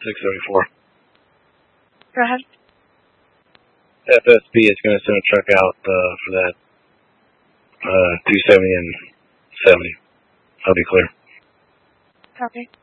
674. Go ahead. FSB is going to send a truck out for that 270 and 70. I'll be clear. Copy.